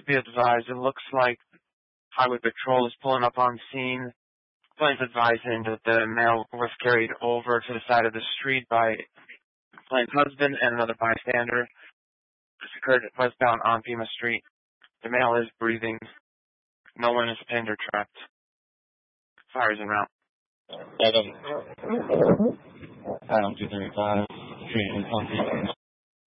be advised, it looks like Highway Patrol is pulling up on scene. Plaintiff advising that the male was carried over to the side of the street by plaintiff's husband and another bystander. This occurred westbound on Pima Street. The male is breathing. No one is pinned or trapped. Fire is en route. 235, Street and